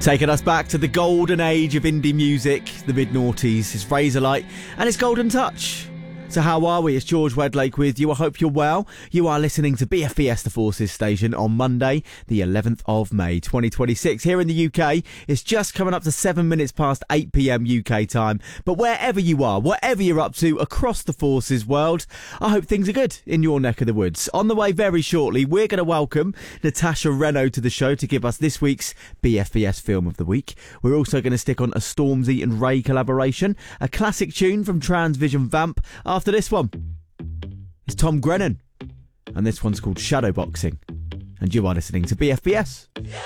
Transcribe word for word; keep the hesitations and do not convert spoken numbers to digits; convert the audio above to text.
Taking us back to the golden age of indie music, the mid-noughties, his Razorlight and his Golden Touch. So how are we? It's George Wedlake with you. I hope you're well. You are listening to B F B S The Forces station on Monday, the eleventh of May, twenty twenty-six. Here in the U K, it's just coming up to seven minutes past eight p.m. U K time. But wherever you are, whatever you're up to across the Forces world, I hope things are good in your neck of the woods. On the way very shortly, we're going to welcome Natasha Reno to the show to give us this week's B F B S Film of the Week. We're also going to stick on a Stormzy and Ray collaboration, a classic tune from Transvision Vamp. After this one, it's Tom Grennan, and this one's called Shadowboxing. And you are listening to B F B S.